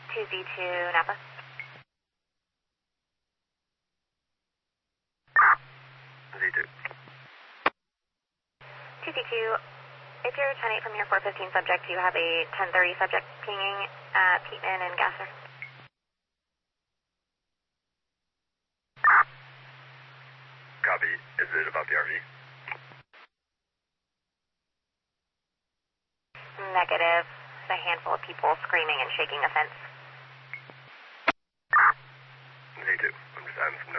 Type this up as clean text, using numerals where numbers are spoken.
2Z2 Napa. 2Z2. 2Z2, if you're 10-8 from your 415 subject, you have a 1030 subject pinging at Peatman and Gasser. Copy. Is it about the RV? Negative. A handful of people screaming and shaking a fence. Z2. I'm just adding some